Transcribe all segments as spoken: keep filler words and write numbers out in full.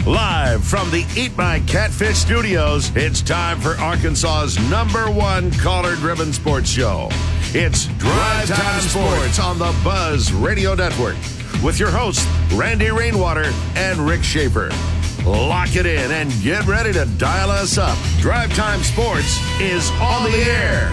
Live from the Eat My Catfish studios, it's time for Arkansas's number one collar-driven sports show. It's Drive Time Sports on the Buzz Radio Network with your hosts, Randy Rainwater and Rick Schaefer. Lock it in and get ready to dial us up. Drive Time Sports is on the air.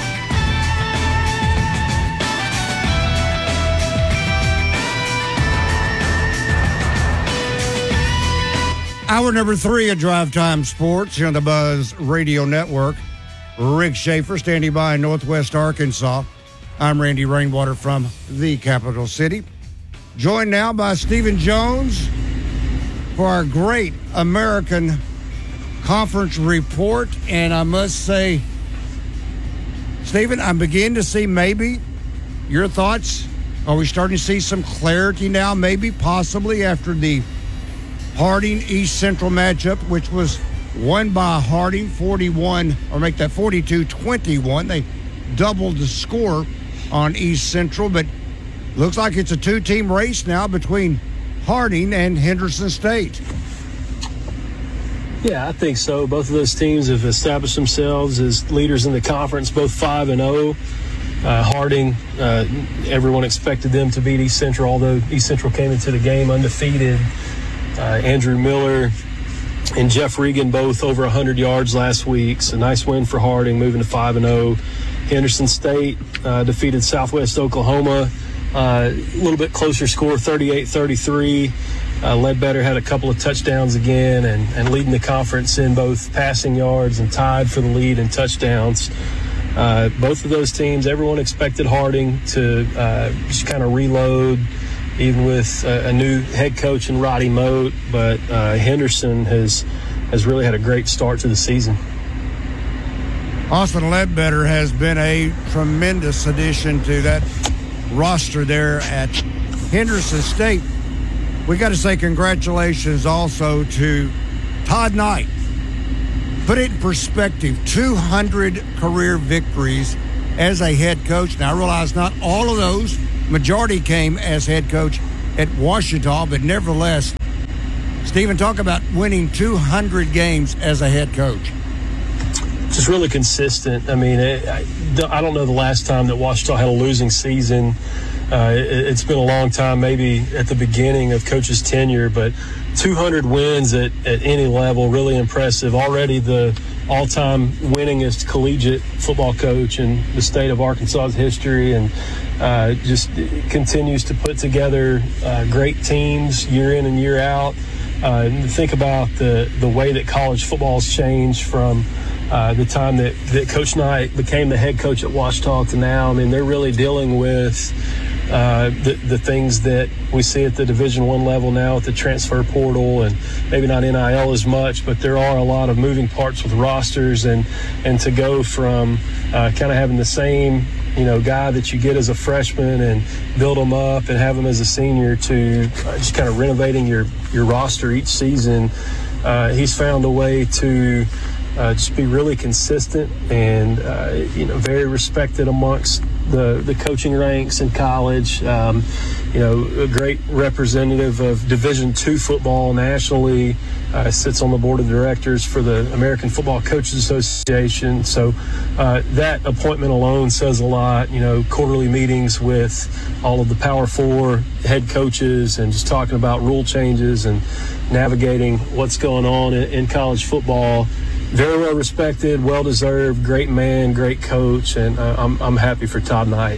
Hour number three of Drive Time Sports here on the Buzz Radio Network. Rick Schaefer standing by in Northwest Arkansas. I'm Randy Rainwater from the capital city. Joined now by Stephen Jones for our great American Conference report. And I must say, Stephen, I'm beginning to see maybe your thoughts. Are we starting to see some clarity now, maybe, possibly, after the Harding East Central matchup, which was won by Harding forty-one, or make that forty-two twenty-one. They doubled the score on East Central, but looks like it's a two-team race now between Harding and Henderson State. Yeah, I think so. Both of those teams have established themselves as leaders in the conference, both five and oh. Uh, Harding, uh, everyone expected them to beat East Central, although East Central came into the game undefeated. Uh, Andrew Miller and Jeff Regan both over one hundred yards last week. It's a nice win for Harding, moving to five and oh. Henderson State uh, defeated Southwest Oklahoma. Uh, a little bit closer score, thirty-eight thirty-three. Uh, Ledbetter had a couple of touchdowns again and, and leading the conference in both passing yards and tied for the lead in touchdowns. Uh, both of those teams, everyone expected Harding to uh, just kind of reload, even with a, a new head coach in Roddy Moat, but uh, Henderson has has really had a great start to the season. Austin Ledbetter has been a tremendous addition to that roster there at Henderson State. We got to say congratulations also to Todd Knight. Put it in perspective, two hundred career victories as a head coach. Now, I realize not all of those, majority came as head coach at Ouachita, but nevertheless, Stephen, talk about winning two hundred games as a head coach. Just really consistent. I mean, it, I, I don't know the last time that Ouachita had a losing season. Uh, it, it's been a long time, maybe at the beginning of coach's tenure, but two hundred wins at, at any level, really impressive. Already the all-time winningest collegiate football coach in the state of Arkansas's history, and uh, just continues to put together uh, great teams year in and year out. Uh, think about the, the way that college football has changed from uh, the time that, that Coach Knight became the head coach at Ouachita to now. I mean, they're really dealing with Uh, the, the things that we see at the Division One level now at the transfer portal, and maybe not N I L as much, but there are a lot of moving parts with rosters, and and to go from uh, kind of having the same you know guy that you get as a freshman and build them up and have them as a senior to uh, just kind of renovating your your roster each season. Uh, he's found a way to uh, just be really consistent and uh, you know very respected amongst the the coaching ranks in college. Um, you know, a great representative of Division Two football nationally. Uh, sits on the board of directors for the American Football Coaches Association. So uh, that appointment alone says a lot. You know, quarterly meetings with all of the Power Four head coaches and just talking about rule changes and navigating what's going on in, in college football. Very well respected, well deserved, great man, great coach, and uh, I'm I'm happy for Todd Knight.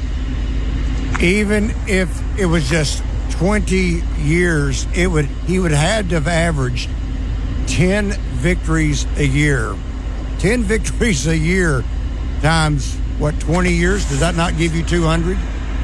Even if it was just twenty years, it would he would have to have averaged ten victories a year. ten victories a year times what, twenty years? Does that not give you two hundred?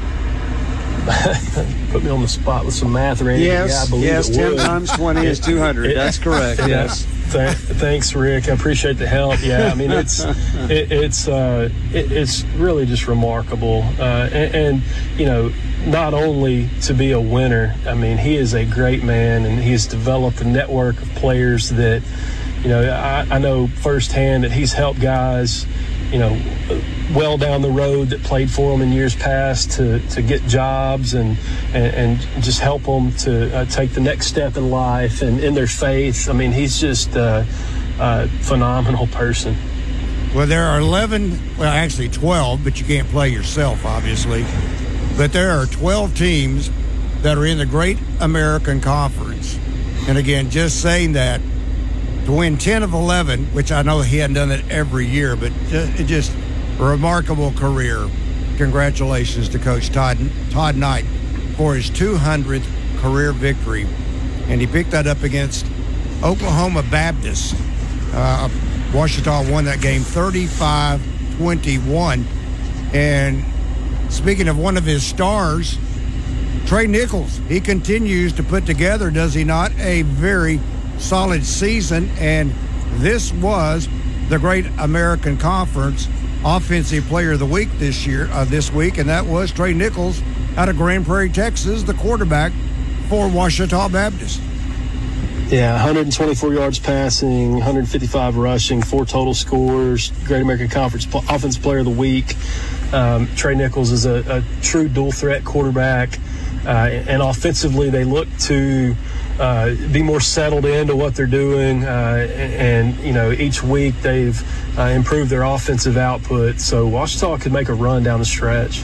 Put me on the spot with some math, Randy. Yes, yeah, I believe yes, it ten would. times twenty is two hundred. That's correct. Yeah. Yes. Th- thanks, Rick. I appreciate the help. Yeah, I mean it's it, it's uh, it, it's really just remarkable, uh, and, and you know, not only to be a winner. I mean, he is a great man, and he has developed a network of players that, you know, I, I know firsthand that he's helped guys, you know, well down the road that played for them in years past to, to get jobs and, and, and just help them to uh, take the next step in life and in their faith. I mean, he's just a, a phenomenal person. Well, there are eleven, well, actually twelve, but you can't play yourself, obviously. But there are twelve teams that are in the Great American Conference. And again, just saying that, to win ten of eleven, which I know he hadn't done it every year, but just, it just a remarkable career. Congratulations to Coach Todd, Todd Knight for his two hundredth career victory. And he picked that up against Oklahoma Baptist. Uh, Ouachita won that game thirty-five twenty-one. And speaking of one of his stars, Trey Nichols, he continues to put together, does he not, a very solid season. And this was the Great American Conference Offensive Player of the Week this year, uh, this week, and that was Trey Nichols out of Grand Prairie, Texas, the quarterback for Ouachita Baptist. Yeah, one hundred twenty-four yards passing, one hundred fifty-five rushing, four total scores, Great American Conference Offensive Player of the Week. Um, Trey Nichols is a, a true dual-threat quarterback, uh, and offensively they look to uh, be more settled into what they're doing, uh, and, and, you know, each week they've uh, improved their offensive output, so Ouachita could make a run down the stretch.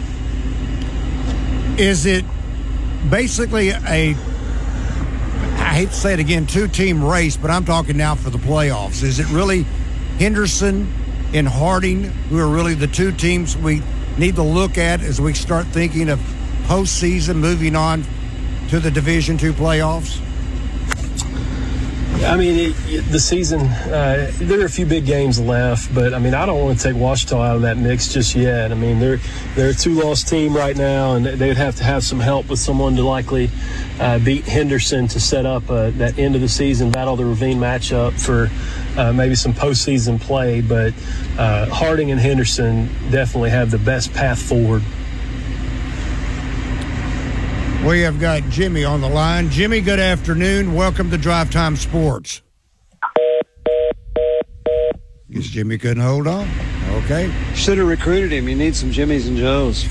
Is it basically a, I hate to say it again, two-team race, but I'm talking now for the playoffs. Is it really Henderson and Harding who are really the two teams we need to look at as we start thinking of postseason, moving on to the Division two playoffs? I mean, it, it, the season, uh, there are a few big games left, but, I mean, I don't want to take Ouachita out of that mix just yet. I mean, they're, they're a two-loss team right now, and they would have to have some help with someone to likely uh, beat Henderson to set up uh, that end-of-the-season Battle of the Ravine matchup for uh, maybe some postseason play. But uh, Harding and Henderson definitely have the best path forward. We have got Jimmy on the line. Jimmy, good afternoon. Welcome to Drive Time Sports. Guess Jimmy couldn't hold on. Okay. Should have recruited him. You need some Jimmys and Joes.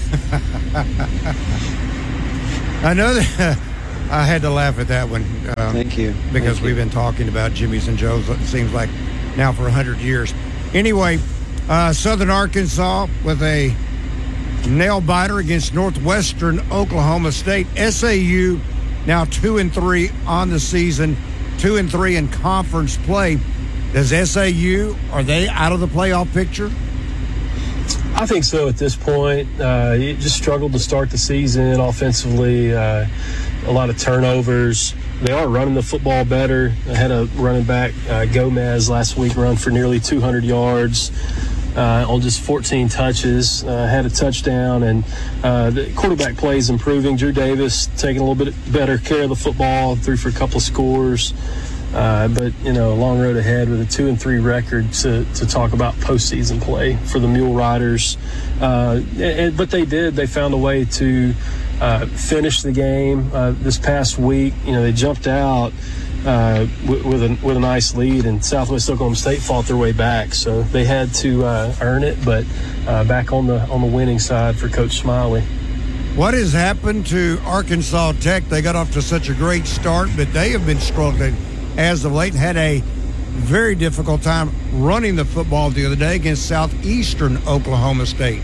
I know that I had to laugh at that one. Um, Thank you. Because Thank we've you. been talking about Jimmys and Joes, it seems like now for one hundred years. Anyway, uh, Southern Arkansas with a nail biter against Northwestern Oklahoma State. S A U now two and three on the season, two and three in conference play. Does S A U, are they out of the playoff picture? I think so at this point. Uh, it just struggled to start the season offensively. Uh, a lot of turnovers. They are running the football better. They had a running back, uh, Gomez, last week run for nearly two hundred yards. Uh, on just fourteen touches, uh, had a touchdown, and uh, the quarterback play is improving. Drew Davis taking a little bit better care of the football, threw for a couple of scores. Uh, but, you know, a long road ahead with a two and three record to, to talk about postseason play for the Mule Riders. Uh, and, but they did. They found a way to uh, finish the game uh, this past week. You know, they jumped out Uh, with, with, a, with a nice lead, and Southwest Oklahoma State fought their way back, so they had to uh, earn it. But uh, back on the on the winning side for Coach Smiley. What has happened to Arkansas Tech? They got off to such a great start, but they have been struggling as of late. Had a very difficult time running the football the other day against Southeastern Oklahoma State.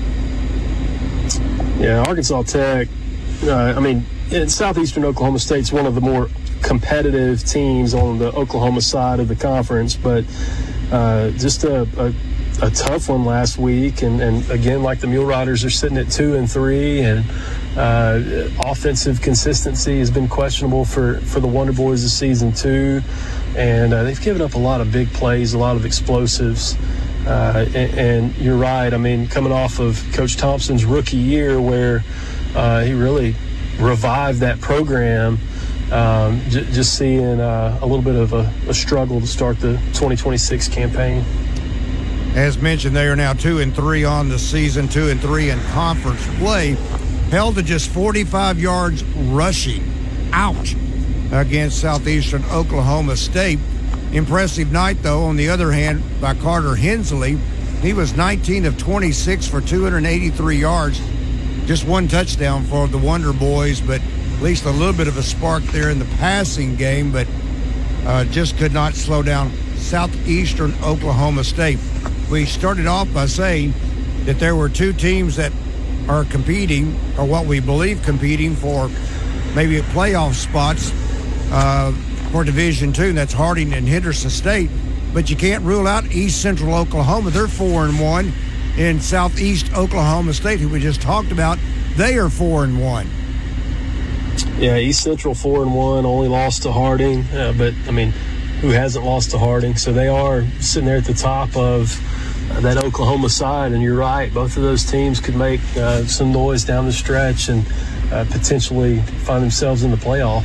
Yeah, Arkansas Tech. Uh, I mean, Southeastern Oklahoma State's one of the more competitive teams on the Oklahoma side of the conference, but uh, just a, a, a tough one last week. And, and again, like the Mule Riders are sitting at two and three, and uh, offensive consistency has been questionable for, for the Wonder Boys this season too. And uh, they've given up a lot of big plays, a lot of explosives. Uh, and, and you're right. I mean, coming off of Coach Thompson's rookie year where uh, he really revived that program, Um, j- just seeing uh, a little bit of a, a struggle to start the twenty twenty-six campaign. As mentioned, they are now two and three on the season, two and three in conference play. Held to just forty-five yards rushing. Ouch. Against Southeastern Oklahoma State. Impressive night, though, on the other hand, by Carter Hensley. He was nineteen of twenty-six for two hundred eighty-three yards. Just one touchdown for the Wonder Boys, but at least a little bit of a spark there in the passing game, but uh, just could not slow down Southeastern Oklahoma State. We started off by saying that there were two teams that are competing, or what we believe competing for maybe playoff spots uh, for Division Two. That's Harding and Henderson State. But you can't rule out East Central Oklahoma. They're four and one, in Southeast Oklahoma State, who we just talked about, they are four and one. Yeah, East Central four and one, only lost to Harding, uh, but I mean, who hasn't lost to Harding? So they are sitting there at the top of uh, that Oklahoma side, and you're right, both of those teams could make uh, some noise down the stretch and uh, potentially find themselves in the playoff.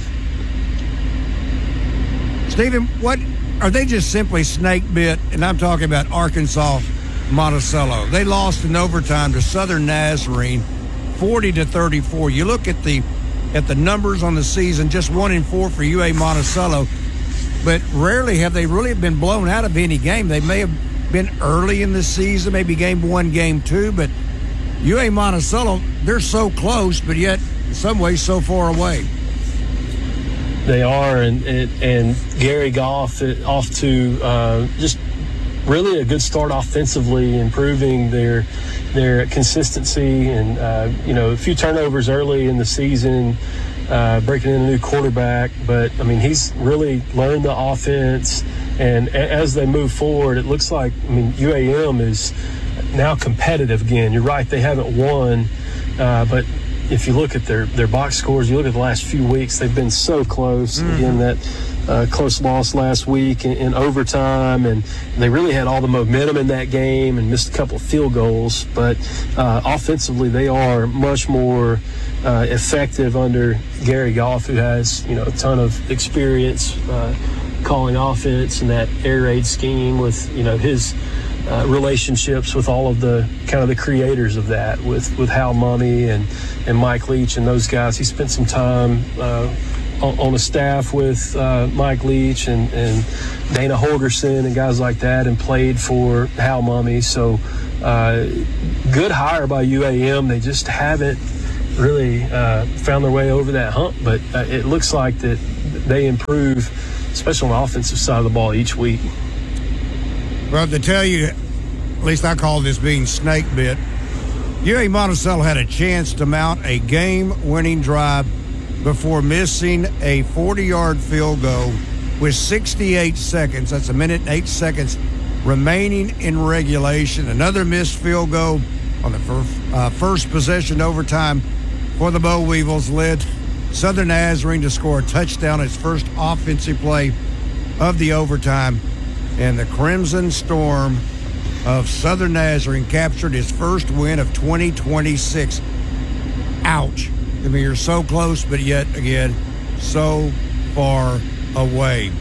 Stephen, what are they just simply snake bit? And I'm talking about Arkansas Monticello. They lost in overtime to Southern Nazarene, forty to thirty-four. You look at the at the numbers on the season, just one and four for U A Monticello, but rarely have they really been blown out of any game. They may have been early in the season, maybe game one, game two, but U A Monticello, they're so close, but yet in some ways so far away. They are, and and, and Gary Goff off to uh, just really a good start offensively, improving their their consistency, and uh, you know, a few turnovers early in the season, uh, breaking in a new quarterback. But I mean, he's really learned the offense, and a- as they move forward, it looks like, I mean, U A M is now competitive again. You're right, they haven't won, uh, but if you look at their, their box scores, you look at the last few weeks, they've been so close. Mm-hmm. Again, that uh, close loss last week in, in overtime, and they really had all the momentum in that game and missed a couple of field goals. But uh, offensively, they are much more uh, effective under Gary Goff, who has, you know, a ton of experience uh, calling offense and that air raid scheme with, you know, his Uh, relationships with all of the kind of the creators of that, with with Hal Mummy and and Mike Leach and those guys. He spent some time uh, on, on the staff with uh, Mike Leach and, and Dana Holgerson and guys like that, and played for Hal Mummy. So uh, good hire by U A M. They just haven't really uh, found their way over that hump, but uh, it looks like that they improve, especially on the offensive side of the ball, each week. Well, to tell you, at least I call this being snake bit, U A Monticello had a chance to mount a game-winning drive before missing a forty-yard field goal with sixty-eight seconds. That's a minute and eight seconds remaining in regulation. Another missed field goal on the first, uh, first possession overtime for the Boll Weevils led Southern Nazarene to score a touchdown, its first offensive play of the overtime. And the Crimson Storm of Southern Nazarene captured his first win of twenty twenty-six. Ouch. I mean, you're so close, but yet, again, so far away.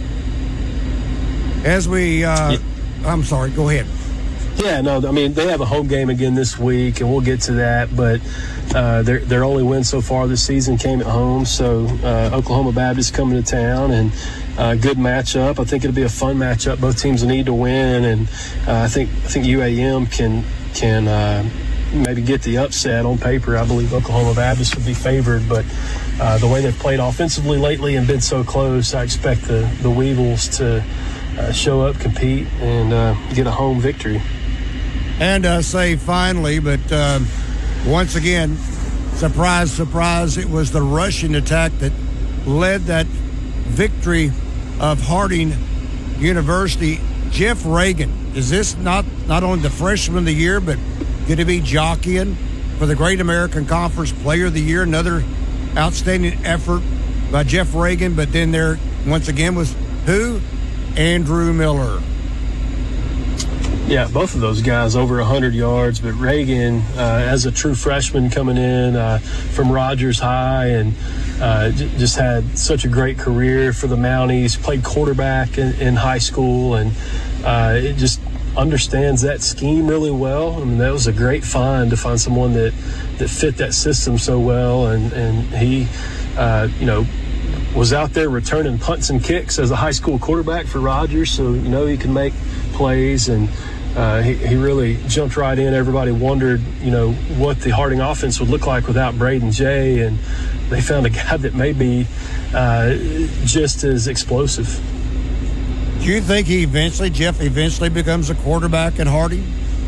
As we, uh, yeah. I'm sorry, go ahead. Yeah, no, I mean, they have a home game again this week, and we'll get to that, but uh, their their only win so far this season came at home, so uh, Oklahoma Baptist coming to town, and uh, good matchup. I think it'll be a fun matchup. Both teams need to win, and uh, I think I think U A M can can uh, maybe get the upset. On paper, I believe Oklahoma Baptist would be favored, but uh, the way they've played offensively lately and been so close, I expect the, the Weevils to uh, show up, compete, and uh, get a home victory. And uh, say finally, but uh, once again, surprise, surprise, it was the rushing attack that led that victory of Harding University. Jeff Reagan, is this not, not only the freshman of the year, but going to be jockeying for the Great American Conference Player of the Year? Another outstanding effort by Jeff Reagan, but then there, once again, was who? Andrew Miller. Yeah, both of those guys over one hundred yards, but Reagan, uh, as a true freshman coming in uh, from Rogers High, and uh, j- just had such a great career for the Mounties, played quarterback in, in high school, and uh, it just understands that scheme really well. I mean, that was a great find to find someone that, that fit that system so well, and, and he, uh, you know, was out there returning punts and kicks as a high school quarterback for Rogers, so, you know, he can make plays, and Uh, he, he really jumped right in. Everybody wondered, you know, what the Harding offense would look like without Braden Jay, and they found a guy that may be uh, just as explosive. Do you think he eventually, Jeff, eventually becomes a quarterback at Harding?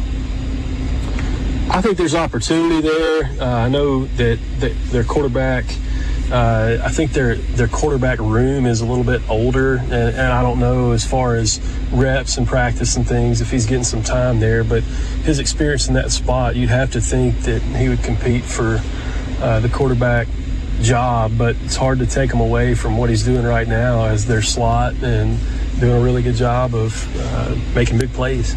I think there's opportunity there. Uh, I know that, that their quarterback, uh, I think their their quarterback room is a little bit older, and, and I don't know as far as reps and practice and things if he's getting some time there. But his experience in that spot, you'd have to think that he would compete for uh, the quarterback job. But it's hard to take him away from what he's doing right now as their slot and doing a really good job of uh, making big plays.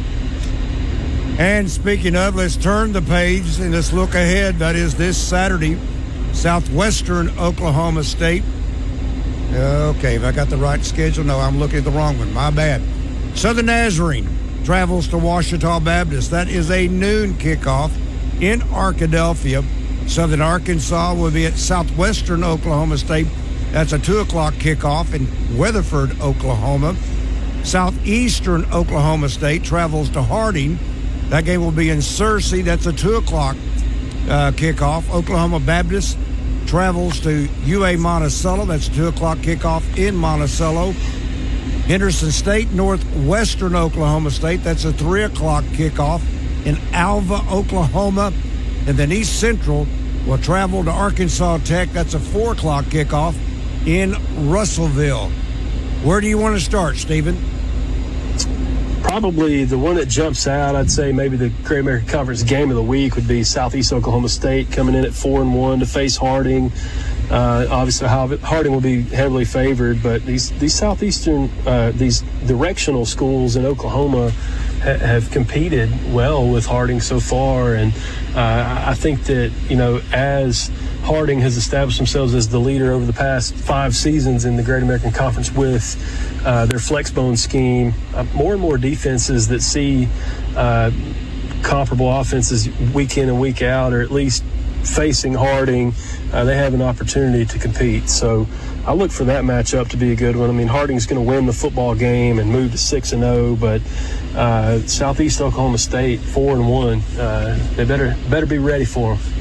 And speaking of, let's turn the page and let's look ahead. That is this Saturday, Southwestern Oklahoma State. Okay, if I got the right schedule, no, I'm looking at the wrong one. My bad. Southern Nazarene travels to Ouachita Baptist. That is a noon kickoff in Arkadelphia. Southern Arkansas will be at Southwestern Oklahoma State. That's a two o'clock kickoff in Weatherford, Oklahoma. Southeastern Oklahoma State travels to Harding. That game will be in Searcy. That's a two o'clock uh, kickoff. Oklahoma Baptist travels to U A Monticello. That's a two o'clock kickoff in Monticello. Henderson State, Northwestern Oklahoma State. That's a three o'clock kickoff in Alva, Oklahoma. And then East Central will travel to Arkansas Tech. That's a four o'clock kickoff in Russellville. Where do you want to start, Stephen? Probably the one that jumps out, I'd say maybe the Great American Conference game of the week would be Southeast Oklahoma State coming in at four and one to face Harding. Uh, obviously, Harding will be heavily favored, but these these southeastern, uh, these directional schools in Oklahoma ha- have competed well with Harding so far, and uh, I think that, you know, as Harding has established themselves as the leader over the past five seasons in the Great American Conference with uh, their flexbone scheme, uh, more and more defenses that see uh, comparable offenses week in and week out, or at least facing Harding, uh, they have an opportunity to compete. So I look for that matchup to be a good one. I mean, Harding's going to win the football game and move to six and zero, but uh, Southeast Oklahoma State four and one. Uh, they better better be ready for them.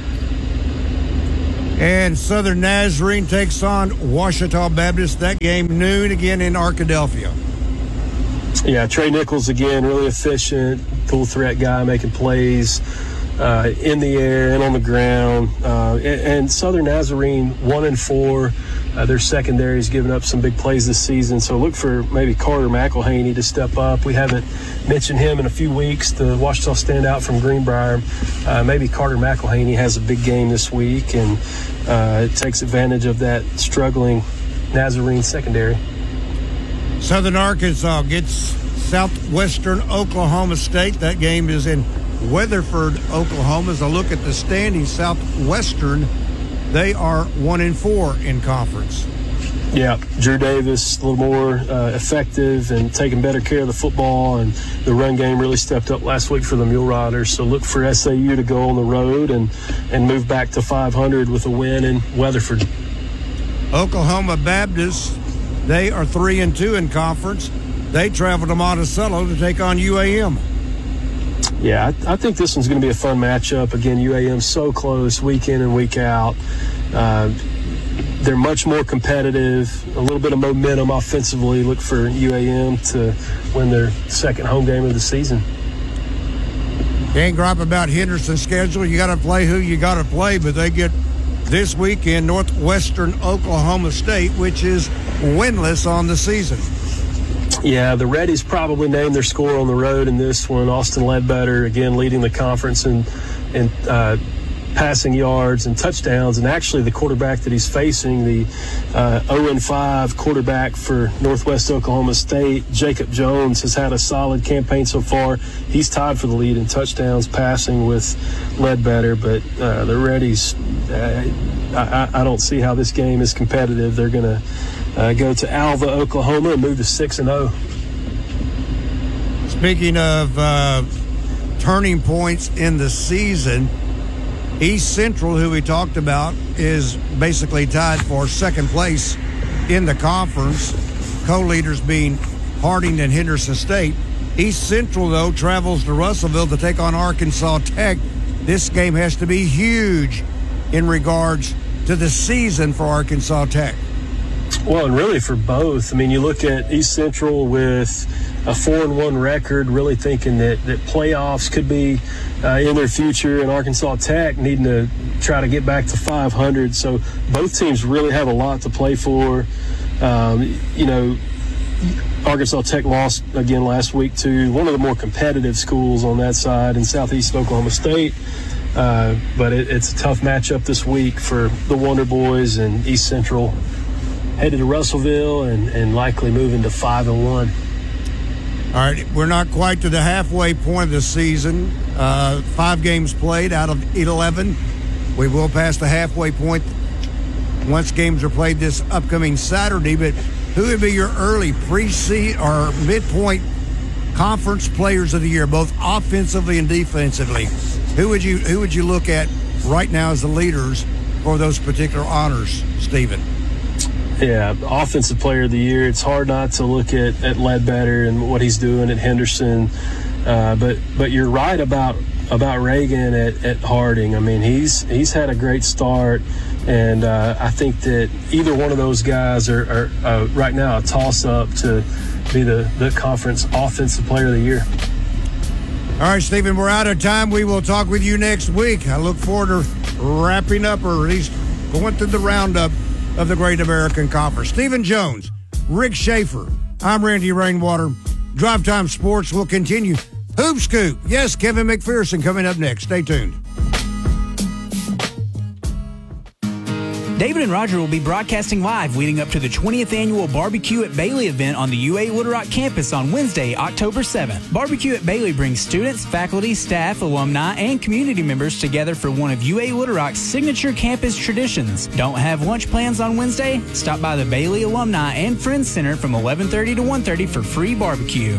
And Southern Nazarene takes on Ouachita Baptist. That game noon again in Arkadelphia. Yeah, Trey Nichols again, really efficient, dual threat guy making plays uh, in the air and on the ground. Uh, and, and Southern Nazarene one and four. Uh, their secondary has given up some big plays this season, so look for maybe Carter McElhaney to step up. We haven't mentioned him in a few weeks, the Ouachita standout from Greenbrier. Uh, maybe Carter McElhaney has a big game this week and uh, takes advantage of that struggling Nazarene secondary. Southern Arkansas gets Southwestern Oklahoma State. That game is in Weatherford, Oklahoma. As I look at the standings, Southwestern, they are one and four in conference. Yeah, Drew Davis a little more uh, effective and taking better care of the football, and the run game really stepped up last week for the Mule Riders. So look for S A U to go on the road and, and move back to five hundred with a win in Weatherford. Oklahoma Baptist, they are three and two in conference. They travel to Monticello to take on U A M. Yeah, I, I think this one's going to be a fun matchup. Again, U A M so close week in and week out. Uh, they're much more competitive, a little bit of momentum offensively. Look for U A M to win their second home game of the season. Can't gripe about Henderson's schedule. You got to play who you got to play, but they get this weekend Northwestern Oklahoma State, which is winless on the season. Yeah, the Reddies probably named their score on the road in this one. Austin Ledbetter, again, leading the conference in, in uh, passing yards and touchdowns. And actually the quarterback that he's facing, the uh, oh and five quarterback for Northwest Oklahoma State, Jacob Jones, has had a solid campaign so far. He's tied for the lead in touchdowns passing with Ledbetter. But uh, the Reddies, uh, I, I don't see how this game is competitive. They're going to Uh, go to Alva, Oklahoma, and move to six and zero. Speaking of uh, turning points in the season, East Central, who we talked about, is basically tied for second place in the conference. Co-leaders being Harding and Henderson State. East Central, though, travels to Russellville to take on Arkansas Tech. This game has to be huge in regards to the season for Arkansas Tech. Well, and really for both. I mean, you look at East Central with a four and one record, really thinking that, that playoffs could be uh, in their future, and Arkansas Tech needing to try to get back to five hundred. So both teams really have a lot to play for. Um, you know, Arkansas Tech lost again last week to one of the more competitive schools on that side in Southeast Oklahoma State. Uh, but it, it's a tough matchup this week for the Wonder Boys, and East Central headed to Russellville and, and likely moving to five and one. All right, we're not quite to the halfway point of the season. Uh, five games played out of eleven. We will pass the halfway point once games are played this upcoming Saturday. But who would be your early pre-season or midpoint conference players of the year, both offensively and defensively? Who would you who would you look at right now as the leaders for those particular honors, Stephen? Yeah, Offensive Player of the Year. It's hard not to look at, at Ledbetter and what he's doing at Henderson. Uh, but but you're right about about Reagan at, at Harding. I mean, he's he's had a great start, and uh, I think that either one of those guys are, are uh, right now a toss-up to be the, the conference Offensive Player of the Year. All right, Stephen, we're out of time. We will talk with you next week. I look forward to wrapping up, or at least going through the roundup of the Great American Conference. Stephen Jones, Rick Schaefer, I'm Randy Rainwater. Drive Time Sports will continue. Hoop Scoop, yes, Kevin McPherson coming up next. Stay tuned. David and Roger will be broadcasting live leading up to the twentieth Annual Barbecue at Bailey event on the U A Little Rock campus on Wednesday, October seventh. Barbecue at Bailey brings students, faculty, staff, alumni, and community members together for one of U A Little Rock's signature campus traditions. Don't have lunch plans on Wednesday? Stop by the Bailey Alumni and Friends Center from eleven thirty to one thirty for free barbecue.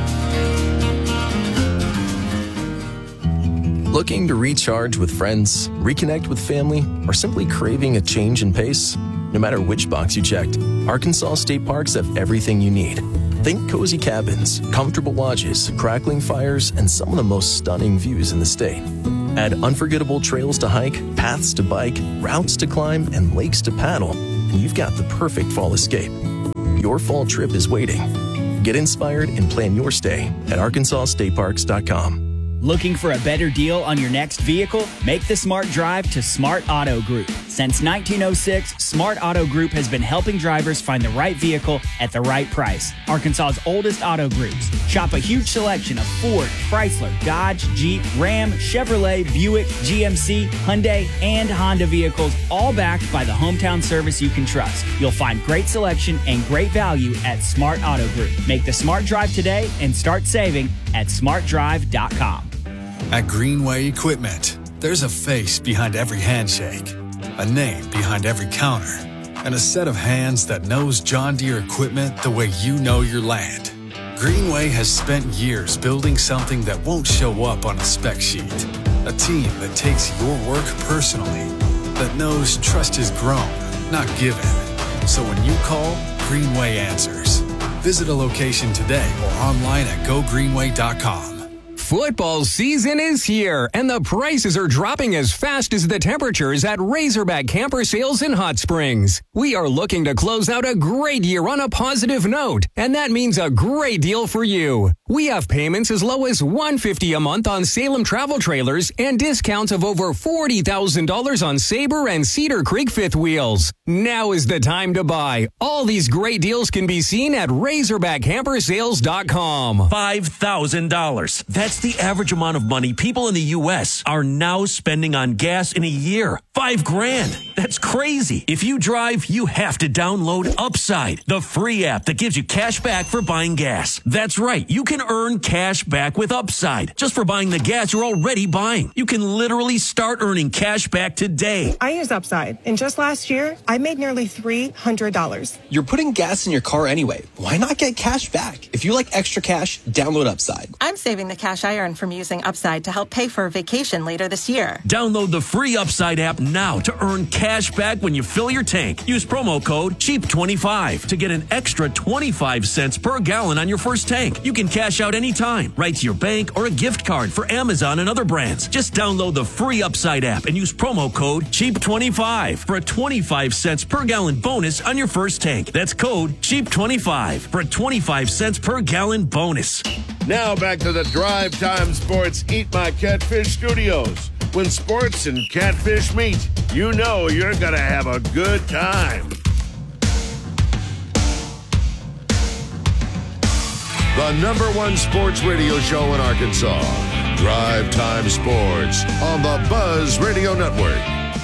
Looking to recharge with friends, reconnect with family, or simply craving a change in pace? No matter which box you checked, Arkansas State Parks have everything you need. Think cozy cabins, comfortable lodges, crackling fires, and some of the most stunning views in the state. Add unforgettable trails to hike, paths to bike, routes to climb, and lakes to paddle, and you've got the perfect fall escape. Your fall trip is waiting. Get inspired and plan your stay at arkansas state parks dot com. Looking for a better deal on your next vehicle? Make the smart drive to Smart Auto Group. Since nineteen oh six, Smart Auto Group has been helping drivers find the right vehicle at the right price. Arkansas's oldest auto groups. Shop a huge selection of Ford, Chrysler, Dodge, Jeep, Ram, Chevrolet, Buick, G M C, Hyundai, and Honda vehicles, all backed by the hometown service you can trust. You'll find great selection and great value at Smart Auto Group. Make the smart drive today and start saving at smart drive dot com. At Greenway Equipment, there's a face behind every handshake, a name behind every counter, and a set of hands that knows John Deere equipment the way you know your land. Greenway has spent years building something that won't show up on a spec sheet. A team that takes your work personally, that knows trust is grown, not given. So when you call, Greenway answers. Visit a location today or online at go greenway dot com. Football season is here, and the prices are dropping as fast as the temperatures at Razorback Camper Sales in Hot Springs. We are looking to close out a great year on a positive note, and that means a great deal for you. We have payments as low as one hundred fifty dollars a month on Salem travel trailers and discounts of over forty thousand dollars on Sabre and Cedar Creek fifth wheels. Now is the time to buy. All these great deals can be seen at razorback camper sales dot com. five thousand dollars. That's the average amount of money people in the U S are now spending on gas in a year. Five grand. That's crazy. If you drive, you have to download Upside, the free app that gives you cash back for buying gas. That's right. You can earn cash back with Upside just for buying the gas you're already buying. You can literally start earning cash back today. I use Upside, and just last year, I made nearly three hundred dollars. You're putting gas in your car anyway. Why not get cash back? If you like extra cash, download Upside. I'm saving the cash I earn from using Upside to help pay for a vacation later this year. Download the free Upside app now to earn cash back when you fill your tank. Use promo code cheap twenty-five to get an extra twenty-five cents per gallon on your first tank. You can cash out anytime, right to your bank or a gift card for Amazon and other brands. Just download the free Upside app and use promo code cheap twenty-five for a twenty-five cents per gallon bonus on your first tank. That's code cheap twenty-five for a twenty-five cents per gallon bonus. Now back to the Drive Time Sports Eat My Catfish studios. When sports and catfish meet, you know you're going to have a good time. The number one sports radio show in Arkansas, Drive Time Sports on the Buzz Radio Network.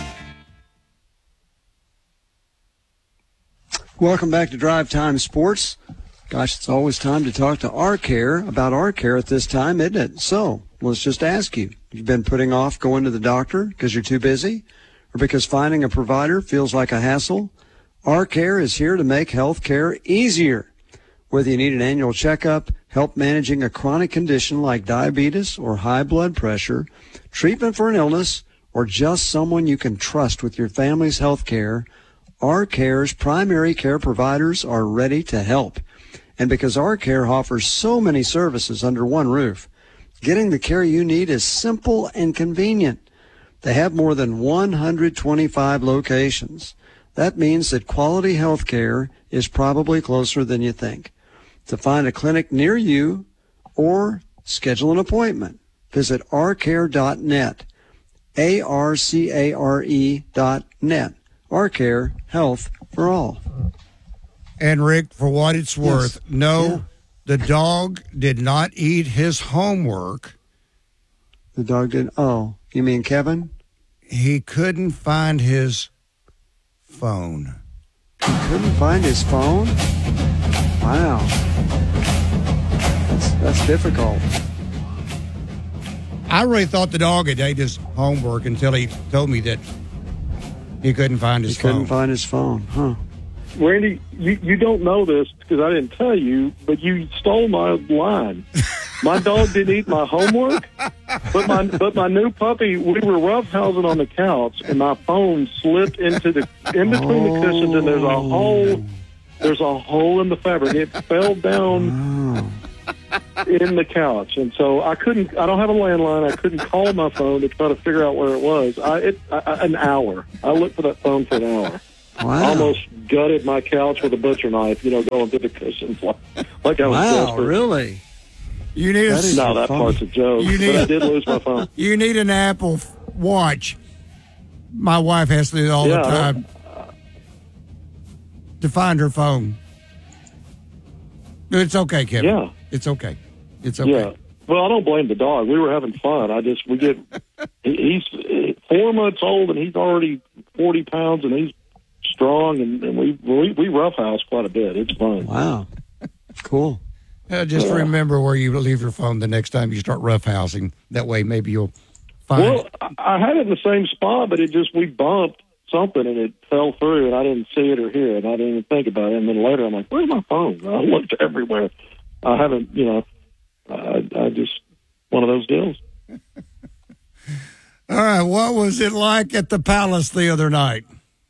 Welcome back to Drive Time Sports. Gosh, it's always time to talk to our care about our care at this time, isn't it? So let's just ask you, you've been putting off going to the doctor because you're too busy or because finding a provider feels like a hassle? Our care is here to make health care easier. Whether you need an annual checkup, help managing a chronic condition like diabetes or high blood pressure, treatment for an illness, or just someone you can trust with your family's health care, Our Care's primary care providers are ready to help. And because Our Care offers so many services under one roof, getting the care you need is simple and convenient. They have more than one hundred twenty-five locations. That means that quality health care is probably closer than you think. To find a clinic near you or schedule an appointment, visit our care dot net, A R C A R E dot net. Our Care, health for all. And, Rick, for what it's worth, Yes. no, Yeah. the dog did not eat his homework. The dog did. Oh, you mean Kevin? He couldn't find his phone. He couldn't find his phone? Wow. That's, that's difficult. I really thought the dog had ate his homework until he told me that he couldn't find his He phone. couldn't find his phone, huh? Randy, you, you don't know this because I didn't tell you, but you stole my line. My dog didn't eat my homework, but my but my new puppy, we were roughhousing on the couch, and my phone slipped into the in between the cushions, and there's a hole. There's a hole in the fabric. It fell down in the couch, and so I couldn't. I don't have a landline. I couldn't call my phone to try to figure out where it was. I, it, I an hour. I looked for that phone for an hour. Wow. Almost gutted my couch with a butcher knife, you know, going through the cushions like, like I was Wow, desperate. really? You need a, That is No, that funny. part's a joke, You but need- I did lose my phone. you need an Apple Watch. My wife has to do it all Yeah, the I time to find her phone. It's okay, Kevin. Yeah. It's okay. It's okay. Yeah. Well, I don't blame the dog. We were having fun. I just, we get, he- he's four months old and he's already forty pounds and he's strong and, and we, we, we roughhouse quite a bit. It's fun. Wow. Cool. Uh, just Yeah. remember where you leave your phone the next time you start roughhousing. That way, maybe you'll find Well, it. I, I had it in the same spot, but it just, we bumped something and it fell through and I didn't see it or hear it. I didn't even think about it. And then later I'm like, where's my phone? I looked everywhere. I haven't, you know, I, I just, one of those deals. All right. What was it like at the Palace the other night?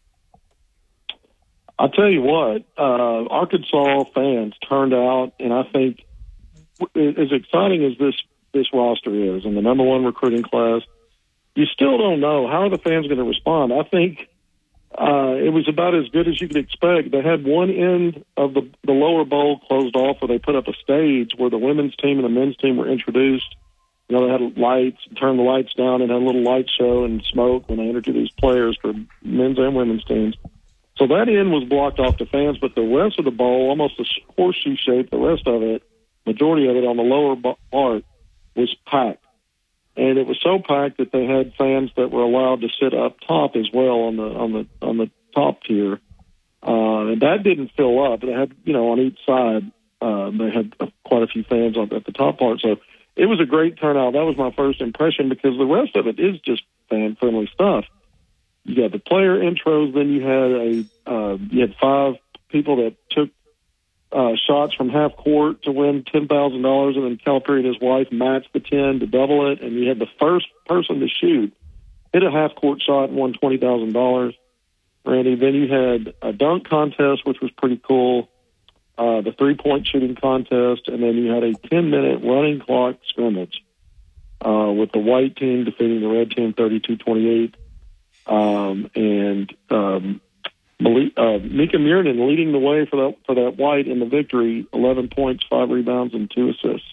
I'll tell you what, uh, Arkansas fans turned out, and I think w- as exciting as this, this roster is and the number one recruiting class, you still don't know how are the fans going to respond. I think uh, it was about as good as you could expect. They had one end of the, the lower bowl closed off where they put up a stage where the women's team and the men's team were introduced. You know, they had lights, turned the lights down and had a little light show and smoke when they introduced players for men's and women's teams. So that end was blocked off to fans, but the rest of the bowl, almost a horseshoe shape, the rest of it, majority of it on the lower part was packed. And it was so packed that they had fans that were allowed to sit up top as well on the on the on the top tier. Uh, and that didn't fill up. They had, you know, on each side, uh, they had quite a few fans on, at the top part. So it was a great turnout. That was my first impression because the rest of it is just fan-friendly stuff. You got the player intros, then you had a uh, you had five people that took uh, shots from half court to win ten thousand dollars, and then Calipari and his wife matched the ten to double it, and you had the first person to shoot hit a half court shot and won twenty thousand dollars. Randy, then you had a dunk contest, which was pretty cool, uh, the three-point shooting contest, and then you had a ten-minute running clock scrimmage uh, with the white team defeating the red team thirty-two twenty-eight. Um, and um, uh, Mika Miernan leading the way for that, for that white in the victory, eleven points, five rebounds, and two assists.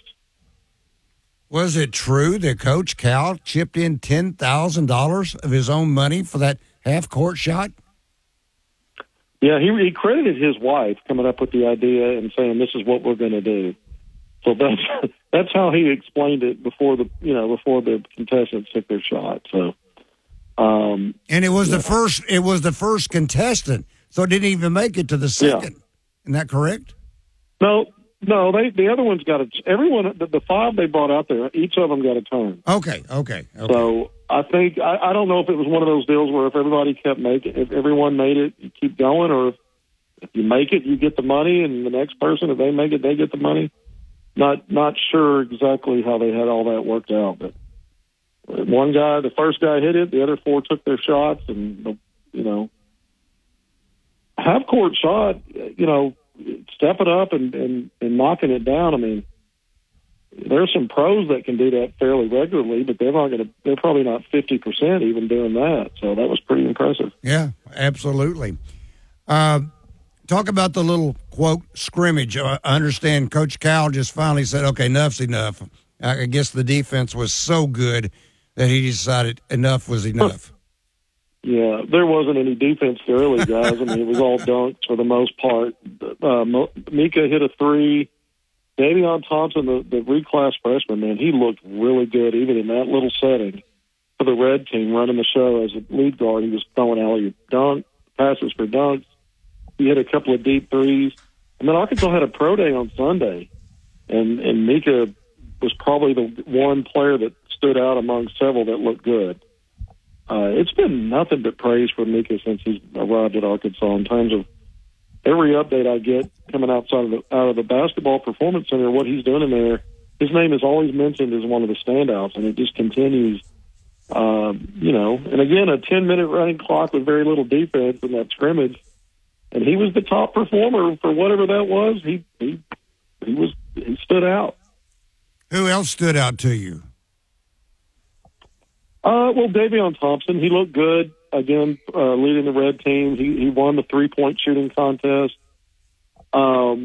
Was it true that Coach Cal chipped in ten thousand dollars of his own money for that half-court shot? Yeah, he, he credited his wife coming up with the idea and saying, this is what we're going to do. So that's that's how he explained it before the you know before the contestants took their shot. So, um, and it was yeah. the first it was the first contestant, so it didn't even make it to the second. Yeah. Isn't that correct? No, no. They the other ones got a everyone the, the five they brought out there. Each of them got a turn. Okay, okay. okay. So I think I, I don't know if it was one of those deals where if everybody kept making if everyone made it, you keep going, or if, if you make it, you get the money, and the next person, if they make it, they get the money. Not not sure exactly how they had all that worked out, but one guy, the first guy hit it, the other four took their shots, and you know, half court shot, you know, stepping up and, and, and knocking it down. I mean, there's some pros that can do that fairly regularly, but they're not going to. They're probably not fifty percent even doing that. So that was pretty impressive. Yeah, absolutely. Uh, Talk about the little, quote, scrimmage. I understand Coach Cal just finally said, okay, enough's enough. I guess the defense was so good that he decided enough was enough. Yeah, there wasn't any defense early, guys. I mean, it was all dunks for the most part. Uh, Mika hit a three. Davion Thompson, the, the reclass freshman, man, he looked really good even in that little setting for the red team running the show as a lead guard. He was throwing alley dunk, passes for dunks. He hit a couple of deep threes. And then Arkansas had a pro day on Sunday, and, and Mika was probably the one player that stood out among several that looked good. Uh, it's been nothing but praise for Mika since he's arrived at Arkansas in terms of every update I get coming outside of the, out of the Basketball Performance Center, what he's doing in there. His name is always mentioned as one of the standouts, and it just continues. Um, you know, and again, a ten-minute running clock with very little defense in that scrimmage. And he was the top performer for whatever that was. He he he was he stood out. Who else stood out to you? Uh, well, Davion Thompson. He looked good again, uh, leading the red team. He he won the three point shooting contest. Um,